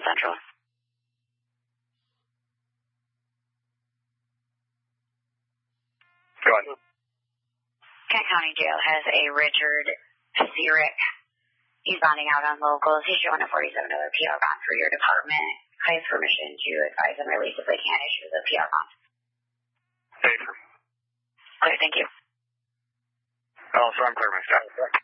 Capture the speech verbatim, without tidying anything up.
Central. Go ahead. Kent County Jail has a Richard Sierick. He's bonding out on locals. He's showing a forty-seven dollars P R bond for your department. I have permission to advise and release if they can't issue the P R bond. Paper. Okay, thank you. Oh, so I'm clear, my staff.